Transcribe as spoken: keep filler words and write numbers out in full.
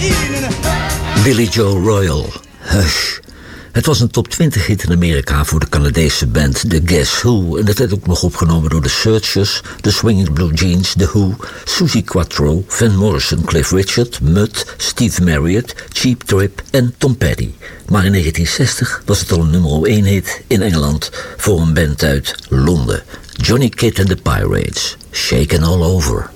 Billy Joe Royal, Hush. Het was een top twintig hit in Amerika voor de Canadese band The Guess Who. En dat werd ook nog opgenomen door de Searchers, de Swinging Blue Jeans, The Who, Suzi Quatro, Van Morrison, Cliff Richard, Mutt, Steve Marriott, Cheap Trip en Tom Petty. Maar in negentien zestig was het al een nummer één hit in Engeland voor een band uit Londen. Johnny Kidd and the Pirates, Shaken All Over.